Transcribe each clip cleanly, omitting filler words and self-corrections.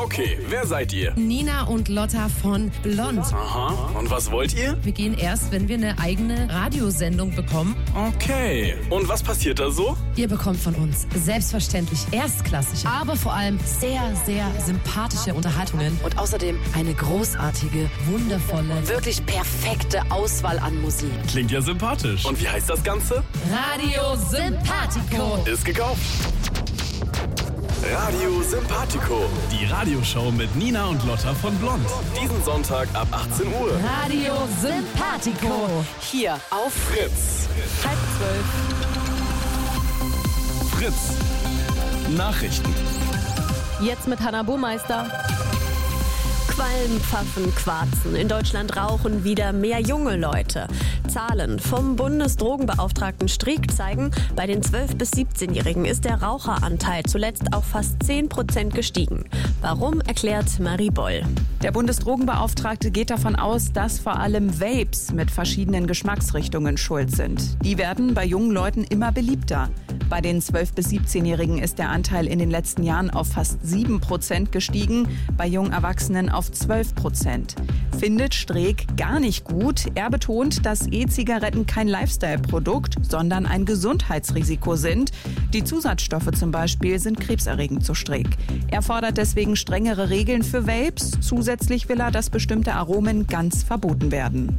Okay, wer seid ihr? Nina und Lotta von Blond. Aha, und was wollt ihr? Wir gehen erst, wenn wir eine eigene Radiosendung bekommen. Okay, und was passiert da so? Ihr bekommt von uns selbstverständlich erstklassige, aber vor allem sehr, sehr sympathische Unterhaltungen. Und außerdem eine großartige, wundervolle, wirklich perfekte Auswahl an Musik. Klingt ja sympathisch. Und wie heißt das Ganze? Radio Sympathico. Ist gekauft. Radio Sympathico. Die Radioshow mit Nina und Lotta von Blond. Diesen Sonntag ab 18 Uhr. Radio Sympathico. Hier auf Fritz. 11:30. Fritz. Nachrichten. Jetzt mit Hannah Burmeister. Qualm, Pfaffen, Quarzen. In Deutschland rauchen wieder mehr junge Leute. Zahlen vom Bundesdrogenbeauftragten Streeck zeigen, bei den 12- bis 17-Jährigen ist der Raucheranteil zuletzt auf fast 10% gestiegen. Warum, erklärt Marie Boll. Der Bundesdrogenbeauftragte geht davon aus, dass vor allem Vapes mit verschiedenen Geschmacksrichtungen schuld sind. Die werden bei jungen Leuten immer beliebter. Bei den 12- bis 17-Jährigen ist der Anteil in den letzten Jahren auf fast 7% gestiegen, bei jungen Erwachsenen auf 12%. Findet Streeck gar nicht gut. Er betont, dass E-Zigaretten kein Lifestyle-Produkt, sondern ein Gesundheitsrisiko sind. Die Zusatzstoffe zum Beispiel sind krebserregend, so Streeck. Er fordert deswegen strengere Regeln für Vapes. Zusätzlich will er, dass bestimmte Aromen ganz verboten werden.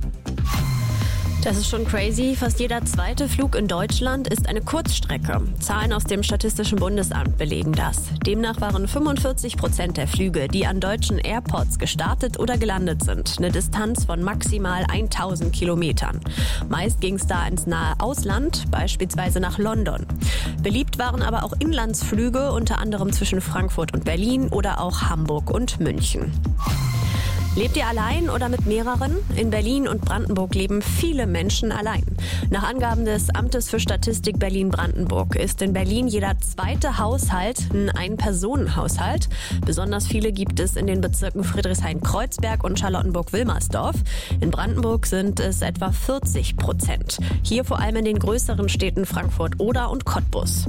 Das ist schon crazy. Fast jeder zweite Flug in Deutschland ist eine Kurzstrecke. Zahlen aus dem Statistischen Bundesamt belegen das. Demnach waren 45% der Flüge, die an deutschen Airports gestartet oder gelandet sind, eine Distanz von maximal 1000 Kilometern. Meist ging es da ins nahe Ausland, beispielsweise nach London. Beliebt waren aber auch Inlandsflüge, unter anderem zwischen Frankfurt und Berlin oder auch Hamburg und München. Lebt ihr allein oder mit mehreren? In Berlin und Brandenburg leben viele Menschen allein. Nach Angaben des Amtes für Statistik Berlin-Brandenburg ist in Berlin jeder zweite Haushalt ein Ein-Personen-Haushalt. Besonders viele gibt es in den Bezirken Friedrichshain-Kreuzberg und Charlottenburg-Wilmersdorf. In Brandenburg sind es etwa 40%. Hier vor allem in den größeren Städten Frankfurt-Oder und Cottbus.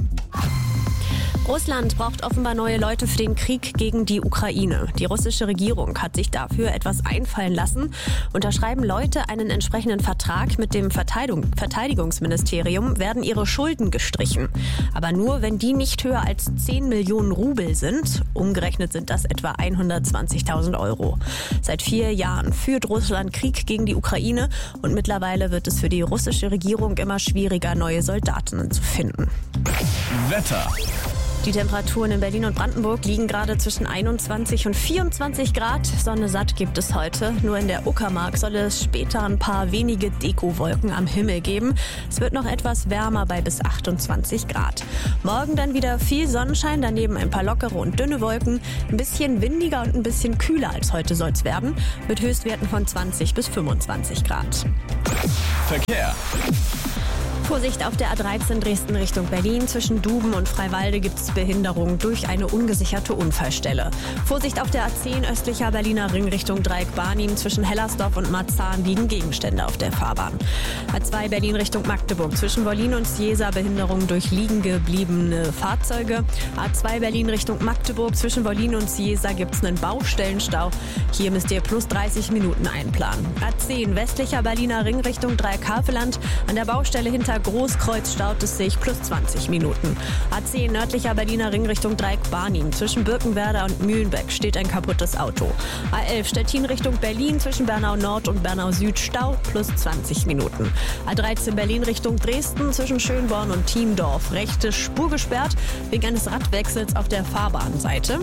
Russland braucht offenbar neue Leute für den Krieg gegen die Ukraine. Die russische Regierung hat sich dafür etwas einfallen lassen. Unterschreiben Leute einen entsprechenden Vertrag mit dem Verteidigungsministerium, werden ihre Schulden gestrichen. Aber nur, wenn die nicht höher als 10 Millionen Rubel sind. Umgerechnet sind das etwa 120.000 €. Seit 4 Jahren führt Russland Krieg gegen die Ukraine und mittlerweile wird es für die russische Regierung immer schwieriger, neue Soldatinnen zu finden. Wetter. Die Temperaturen in Berlin und Brandenburg liegen gerade zwischen 21 und 24 Grad. Sonne satt gibt es heute. Nur in der Uckermark soll es später ein paar wenige Dekowolken am Himmel geben. Es wird noch etwas wärmer bei bis 28 Grad. Morgen dann wieder viel Sonnenschein, daneben ein paar lockere und dünne Wolken. Ein bisschen windiger und ein bisschen kühler als heute soll es werden. Mit Höchstwerten von 20 bis 25 Grad. Verkehr. Vorsicht auf der A13 Dresden Richtung Berlin. Zwischen Duben und Freiwalde gibt es Behinderung durch eine ungesicherte Unfallstelle. Vorsicht auf der A10 östlicher Berliner Ring Richtung Dreieck Barnim. Zwischen Hellersdorf und Marzahn liegen Gegenstände auf der Fahrbahn. A2 Berlin Richtung Magdeburg. Zwischen Wollin und Ciesa Behinderung durch liegen gebliebene Fahrzeuge. A2 Berlin Richtung Magdeburg. Zwischen Wollin und Ciesa gibt es einen Baustellenstau. Hier müsst ihr plus 30 Minuten einplanen. A10 westlicher Berliner Ring Richtung Dreieck Havelland. An der Baustelle hinter Großkreuz staut es sich plus 20 Minuten. A10 nördlicher Berliner Ring Richtung Dreieck Barnim. Zwischen Birkenwerder und Mühlenbeck steht ein kaputtes Auto. A11 Stettin Richtung Berlin. Zwischen Bernau Nord und Bernau Süd Stau plus 20 Minuten. A13 Berlin Richtung Dresden. Zwischen Schönborn und Thiemdorf rechte Spur gesperrt wegen eines Radwechsels auf der Fahrbahnseite.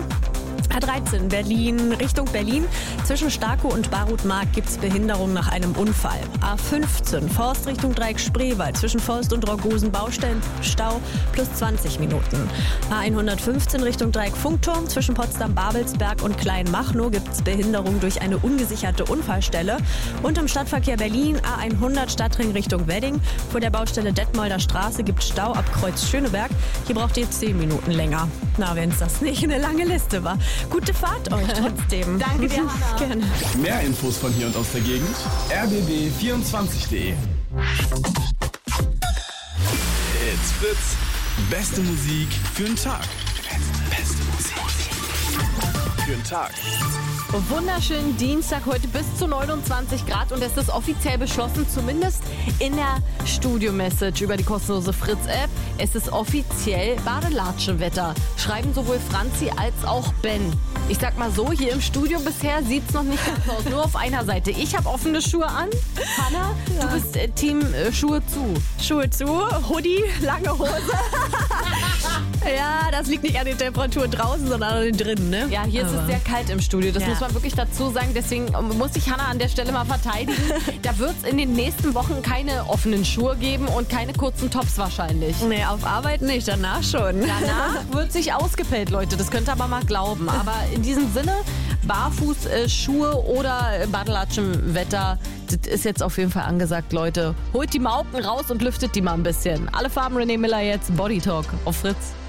A13 Berlin Richtung Berlin. Zwischen Starkow und Barutmark gibt es Behinderung nach einem Unfall. A15 Forst Richtung Dreieck Spreewald. Zwischen Forst und Rogosen Baustellenstau plus 20 Minuten. A115 Richtung Dreieck Funkturm. Zwischen Potsdam-Babelsberg und Kleinmachnow gibt es Behinderung durch eine ungesicherte Unfallstelle. Und im Stadtverkehr Berlin A100 Stadtring Richtung Wedding. Vor der Baustelle Detmolder Straße gibt es Stau ab Kreuz Schöneberg. Hier braucht ihr 10 Minuten länger. Na, wenn es das nicht eine lange Liste war. Gute Fahrt euch trotzdem. Danke dir, Hannah. Gerne. Mehr Infos von hier und aus der Gegend. rbb24.de. It's Fritz. Beste Musik für den Tag. Beste Musik. für den Tag. Wunderschönen Dienstag, heute bis zu 29 Grad und es ist offiziell beschlossen, zumindest in der Studio-Message über die kostenlose Fritz-App. Es ist offiziell Badelatschen-Wetter, schreiben sowohl Franzi als auch Ben. Ich sag mal so, hier im Studio bisher sieht's noch nicht ganz aus, nur auf einer Seite. Ich habe offene Schuhe an. Hanna, du bist Team Schuhe zu. Schuhe zu, Hoodie, lange Hose. Ja, das liegt nicht an den Temperaturen draußen, sondern an den drinnen, ne? Ja, hier ist es sehr kalt im Studio, das muss man wirklich dazu sagen. Deswegen muss ich Hanna an der Stelle mal verteidigen. Da wird es in den nächsten Wochen keine offenen Schuhe geben und keine kurzen Tops wahrscheinlich. Nee, auf Arbeit nicht, danach schon. Danach wird sich ausgepellt, Leute. Das könnt ihr aber mal glauben. Aber in diesem Sinne, Barfußschuhe oder Badelatschenwetter, das ist jetzt auf jeden Fall angesagt, Leute. Holt die Mauken raus und lüftet die mal ein bisschen. Alle Farben René Miller jetzt, Body Talk auf Fritz.